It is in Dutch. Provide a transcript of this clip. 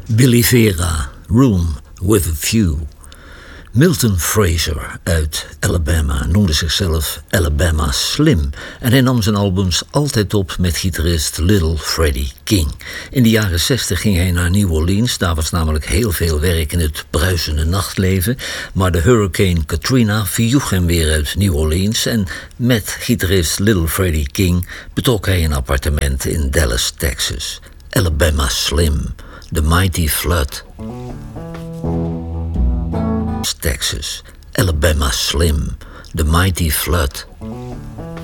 Billy Vera, Room with a View. Milton Fraser uit Alabama noemde zichzelf Alabama Slim en hij nam zijn albums altijd op met gitarist Little Freddie King. In de jaren 60 ging hij naar New Orleans, daar was namelijk heel veel werk in het bruisende nachtleven, maar de hurricane Katrina verjoeg hem weer uit New Orleans en met gitarist Little Freddie King betrok hij een appartement in Dallas, Texas. Alabama Slim, The Mighty Flood. Texas, Alabama Slim, The Mighty Flood.